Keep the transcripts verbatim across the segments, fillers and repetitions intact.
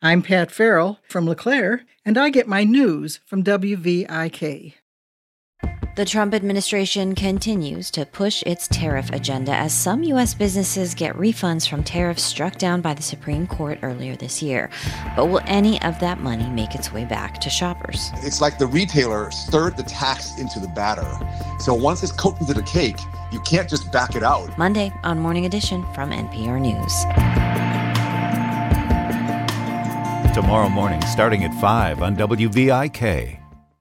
I'm Pat Farrell from LeClaire, and I get my news from W V I K. The Trump administration continues to push its tariff agenda as some U S businesses get refunds from tariffs struck down by the Supreme Court earlier this year. But will any of that money make its way back to shoppers? It's like the retailer stirred the tax into the batter. So once it's cooked into the cake, you can't just back it out. Monday on Morning Edition from N P R News. Tomorrow morning, starting at five on W V I K.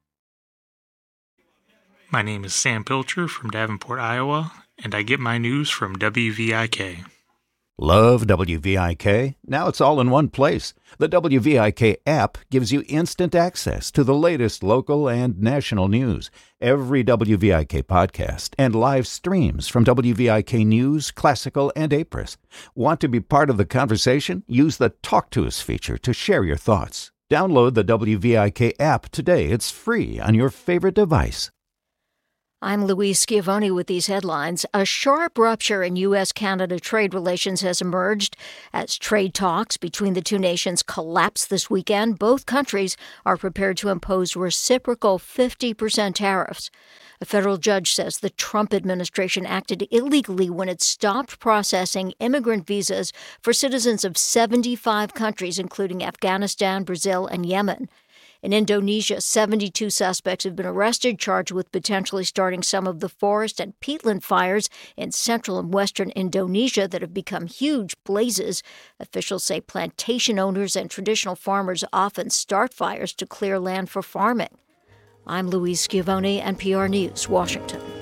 My name is Sam Pilcher from Davenport, Iowa, and I get my news from W V I K. Love W V I K? Now it's all in one place. The W V I K app gives you instant access to the latest local and national news, every W V I K podcast, and live streams from W V I K News, Classical, and Apris. Want to be part of the conversation? Use the Talk to Us feature to share your thoughts. Download the W V I K app today. It's free on your favorite device. I'm Louise Schiavone with these headlines. A sharp rupture in U S Canada trade relations has emerged as trade talks between the two nations collapse this weekend. Both countries are prepared to impose reciprocal fifty percent tariffs. A federal judge says the Trump administration acted illegally when it stopped processing immigrant visas for citizens of seventy-five countries, including Afghanistan, Brazil, and Yemen. In Indonesia, seventy-two suspects have been arrested, charged with potentially starting some of the forest and peatland fires in central and western Indonesia that have become huge blazes. Officials say plantation owners and traditional farmers often start fires to clear land for farming. I'm Louise Schiavone, N P R News, Washington.